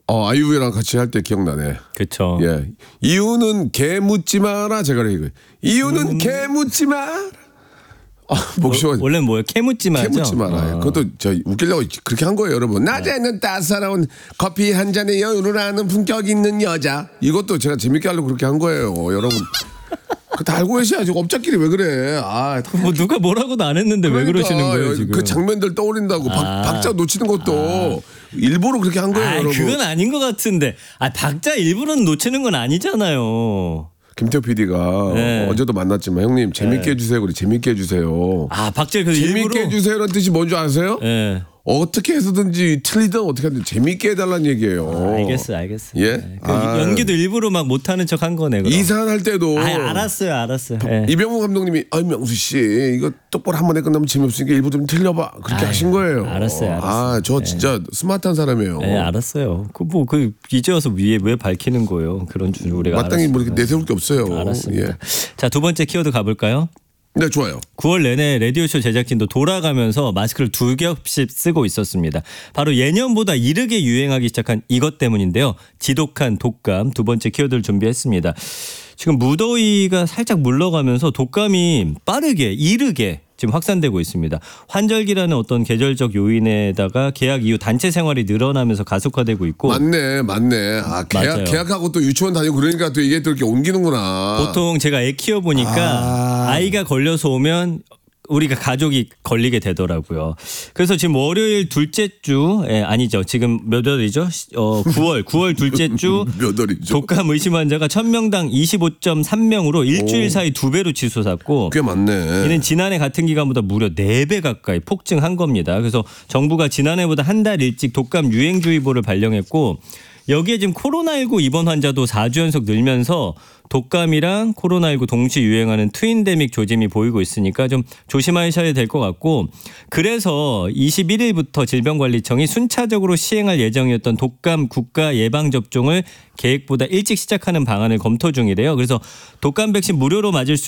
아이유랑 같이 할 때 기억나네. 그렇죠. 예. 이유는 개 묻지 마라. 제가 이거. 이유는 개 묻지 마라. 목 시원. 원래는 뭐예요? 캐묻지 마죠. 캐묻지 마라. 그것도 저 웃기려고 그렇게 한 거예요, 여러분. 낮에는 따사로운 커피 한 잔에 여유를 아는 품격 있는 여자. 이것도 제가 재밌게 하려고 그렇게 한 거예요, 여러분. 다 알고 계셔야지. 업자끼리 왜 그래? 뭐 누가 뭐라고도 안 했는데 왜 그러시는 거예요 지금? 그 장면들 떠올린다고 박자 놓치는 것도 일부러 그렇게 한 거예요, 여러분. 그건 아닌 것 같은데. 박자 일부러 놓치는 건 아니잖아요. 김태호 PD가 어제도 만났지만 형님 재밌게 해주세요. 그래 재밌게 해주세요. 박자를 그래서 재밌게 일부러 해주세요라는 뜻이 뭔지 아세요? 네. 어떻게 해서든지 틀리든 어떻게 하든 재밌게 해달라는 얘기예요. 알겠어. 예? 연기도 일부러 막 못하는 척 한 거네. 그럼. 이산할 때도. 알았어요. 예. 이병호 감독님이 명수 씨 이거 똑바로 한 번에 끝나면 재미없으니까 일부 좀 틀려봐. 그렇게 하신 거예요. 알았어요. 저 진짜 스마트한 사람이에요. 네, 알았어요. 이제 와서 위에 왜 밝히는 거예요? 그런 줄 우리가 마땅히 뭐 이렇게 내세울 게 없어요. 알았습니다. 예. 자, 두 번째 키워드 가볼까요? 네, 좋아요. 9월 내내 라디오쇼 제작진도 돌아가면서 마스크를 2겹씩 쓰고 있었습니다. 바로 예년보다 이르게 유행하기 시작한 이것 때문인데요. 지독한 독감 두 번째 키워드를 준비했습니다. 지금 무더위가 살짝 물러가면서 독감이 빠르게 이르게 지금 확산되고 있습니다. 환절기라는 어떤 계절적 요인에다가 계약 이후 단체 생활이 늘어나면서 가속화되고 있고. 맞네. 계약하고 또 유치원 다니고 그러니까 또 이게 또 이렇게 옮기는구나. 보통 제가 애 키워보니까 아이가 걸려서 오면 우리가 가족이 걸리게 되더라고요. 그래서 지금 월요일 둘째 주, 아니죠. 지금 몇 월이죠? 9월 둘째 주 몇 월이죠? 독감 의심 환자가 1000명당 25.3명으로 일주일 사이 2배로 치솟았고 꽤 많네. 이는 지난해 같은 기간보다 무려 4배 가까이 폭증한 겁니다. 그래서 정부가 지난해보다 한 달 일찍 독감 유행주의보를 발령했고 여기에 지금 코로나19 입원 환자도 4주 연속 늘면서 독감이랑 코로나19 동시 유행하는 트윈데믹 조짐이 보이고 있으니까 좀 조심하셔야 될 것 같고 그래서 21일부터 질병관리청이 순차적으로 시행할 예정이었던 독감 국가 예방접종을 계획보다 일찍 시작하는 방안을 검토 중이래요. 그래서 독감 백신 무료로 맞을 수